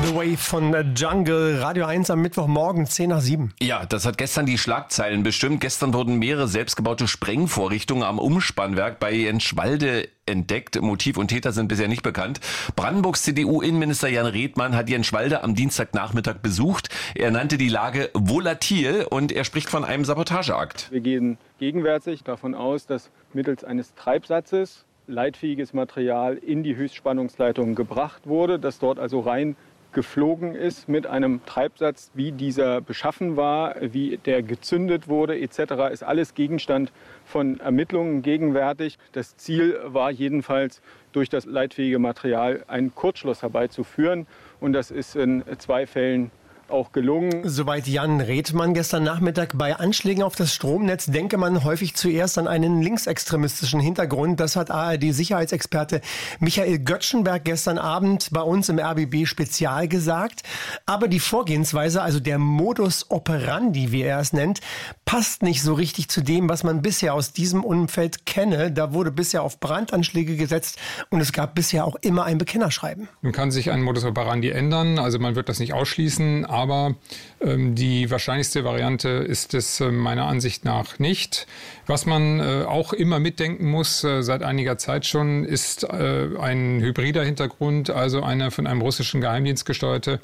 The Way von Jungle, Radio 1 am Mittwochmorgen, 6:50. Ja, das hat gestern die Schlagzeilen bestimmt. Gestern wurden mehrere selbstgebaute Sprengvorrichtungen am Umspannwerk bei Jenschwalde entdeckt. Motiv und Täter sind bisher nicht bekannt. Brandenburgs CDU-Innenminister Jan Redmann hat Jenschwalde am Dienstagnachmittag besucht. Er nannte die Lage volatil und er spricht von einem Sabotageakt. Wir gehen gegenwärtig davon aus, dass mittels eines Treibsatzes leitfähiges Material in die Höchstspannungsleitung gebracht wurde, dass dort also rein geflogen ist mit einem Treibsatz, wie dieser beschaffen war, wie der gezündet wurde etc., ist alles Gegenstand von Ermittlungen gegenwärtig. Das Ziel war jedenfalls, durch das leitfähige Material einen Kurzschluss herbeizuführen und das ist in 2 Fällen auch gelungen. Soweit Jan Redmann gestern Nachmittag. Bei Anschlägen auf das Stromnetz denke man häufig zuerst an einen linksextremistischen Hintergrund. Das hat ARD-Sicherheitsexperte Michael Göttschenberg gestern Abend bei uns im RBB Spezial gesagt. Aber die Vorgehensweise, also der Modus operandi, wie er es nennt, passt nicht so richtig zu dem, was man bisher aus diesem Umfeld kenne. Da wurde bisher auf Brandanschläge gesetzt und es gab bisher auch immer ein Bekennerschreiben. Man kann sich ein Modus operandi ändern, also man wird das nicht ausschließen, aber die wahrscheinlichste Variante ist es meiner Ansicht nach nicht. Was man auch immer mitdenken muss, seit einiger Zeit schon, ist ein hybrider Hintergrund, also eine von einem russischen Geheimdienst gesteuerte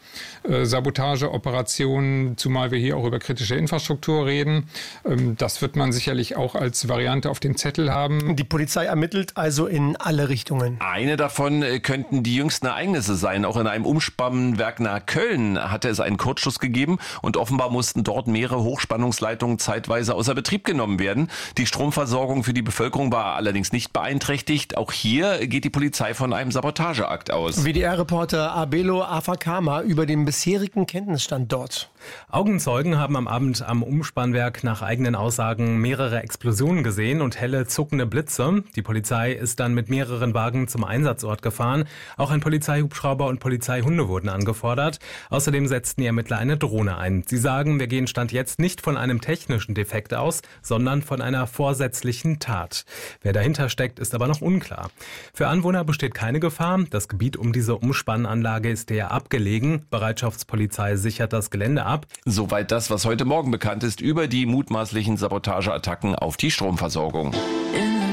Sabotageoperation, zumal wir hier auch über kritische Infrastruktur reden. Das wird man sicherlich auch als Variante auf dem Zettel haben. Die Polizei ermittelt also in alle Richtungen. Eine davon könnten die jüngsten Ereignisse sein. Auch in einem Umspannwerk nahe Köln hatte es einen Kurzschluss gegeben und offenbar mussten dort mehrere Hochspannungsleitungen zeitweise außer Betrieb genommen werden. Die Stromversorgung für die Bevölkerung war allerdings nicht beeinträchtigt. Auch hier geht die Polizei von einem Sabotageakt aus. WDR-Reporter Abelo Afakama über den bisherigen Kenntnisstand dort. Augenzeugen haben am Abend am Umspannwerk nach eigenen Aussagen mehrere Explosionen gesehen und helle zuckende Blitze. Die Polizei ist dann mit mehreren Wagen zum Einsatzort gefahren. Auch ein Polizeihubschrauber und Polizeihunde wurden angefordert. Außerdem setzten die Ermittler eine Drohne ein. Sie sagen, wir gehen Stand jetzt nicht von einem technischen Defekt aus, sondern von einer vorsätzlichen Tat. Wer dahinter steckt, ist aber noch unklar. Für Anwohner besteht keine Gefahr. Das Gebiet um diese Umspannanlage ist eher abgelegen. Bereitschaftspolizei sichert das Gelände ab. Soweit das, was heute Morgen bekannt ist über die mutmaßlichen Sabotageattacken auf die Stromversorgung.